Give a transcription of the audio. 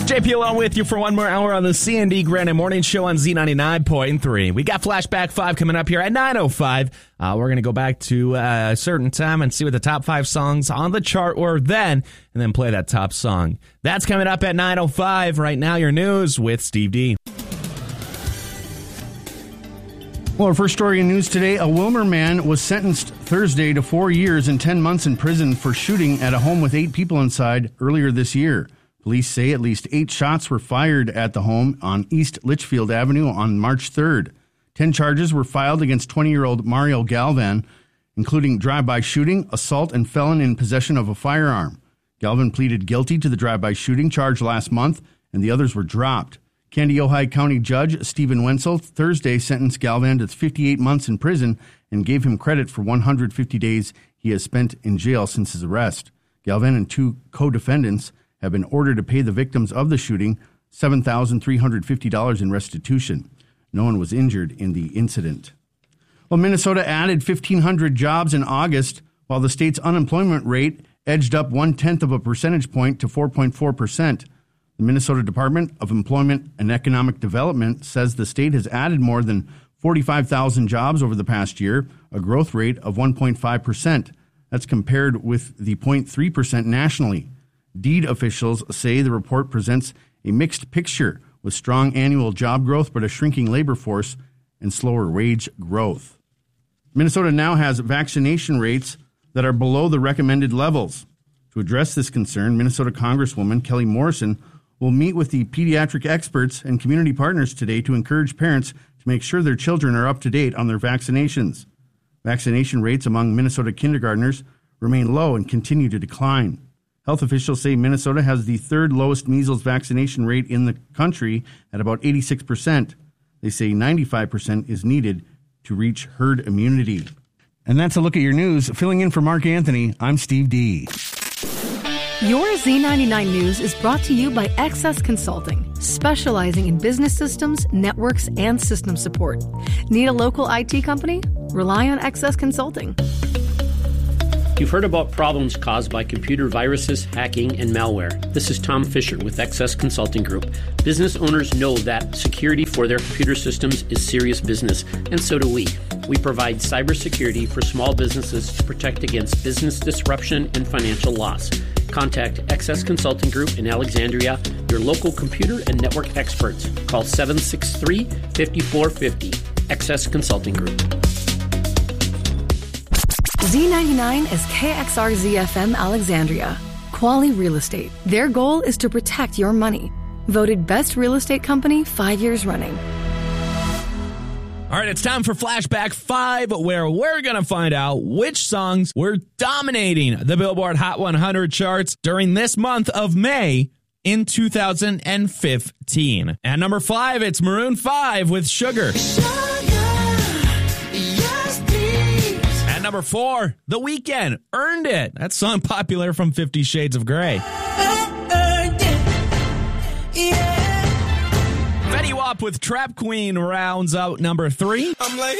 JP along with you for one more hour on the C&D Granite Morning Show on Z99.3. We got Flashback 5 coming up here at 9:05. We're going to go back to a certain time and see what the top 5 songs on the chart were then, and then play that top song. That's coming up at 9:05. Right now, your news with Steve D. Well, our first story in news today, a Willmar man was sentenced Thursday to 4 years and 10 months in prison for shooting at a home with 8 people inside earlier this year. Police say at least 8 shots were fired at the home on East Litchfield Avenue on March 3rd. 10 charges were filed against 20-year-old Mario Galvan, including drive-by shooting, assault, and felon in possession of a firearm. Galvan pleaded guilty to the drive-by shooting charge last month, and the others were dropped. Kandiyohi County Judge Stephen Wenzel Thursday sentenced Galvan to 58 months in prison and gave him credit for 150 days he has spent in jail since his arrest. Galvan and 2 co-defendants have been ordered to pay the victims of the shooting $7,350 in restitution. No one was injured in the incident. Well, Minnesota added 1,500 jobs in August, while the state's unemployment rate edged up 0.1 of a percentage point to 4.4%. The Minnesota Department of Employment and Economic Development says the state has added more than 45,000 jobs over the past year, a growth rate of 1.5%. That's compared with the 0.3% nationally. Deed officials say the report presents a mixed picture with strong annual job growth but a shrinking labor force and slower wage growth. Minnesota now has vaccination rates that are below the recommended levels. To address this concern, Minnesota Congresswoman Kelly Morrison will meet with the pediatric experts and community partners today to encourage parents to make sure their children are up to date on their vaccinations. Vaccination rates among Minnesota kindergartners remain low and continue to decline. Health officials say Minnesota has the 3rd lowest measles vaccination rate in the country at about 86%. They say 95% is needed to reach herd immunity. And that's a look at your news. Filling in for Mark Anthony, I'm Steve D. Your Z99 News is brought to you by XS Consulting, specializing in business systems, networks, and system support. Need a local IT company? Rely on XS Consulting. You've heard about problems caused by computer viruses, hacking, and malware. This is Tom Fisher with XS Consulting Group. Business owners know that security for their computer systems is serious business, and so do we. We provide cybersecurity for small businesses to protect against business disruption and financial loss. Contact XS Consulting Group in Alexandria, your local computer and network experts. Call 763-5450. XS Consulting Group. Z99 is KXRZ-FM Alexandria. Quality Real Estate. Their goal is to protect your money. Voted Best Real Estate Company 5 years running. All right, it's time for Flashback 5, where we're going to find out which songs were dominating the Billboard Hot 100 charts during this month of May in 2015. At number 5, it's Maroon 5 with Sugar. At number 4, The Weeknd, Earned It. That song popular from 50 Shades of Grey. Fetty Wap with Trap Queen rounds out number 3.